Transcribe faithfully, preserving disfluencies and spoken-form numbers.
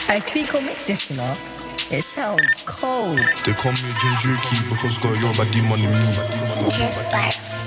I Tweako mix this, you know. It sounds cold. They call me Jinjuki because got your body money me. Just like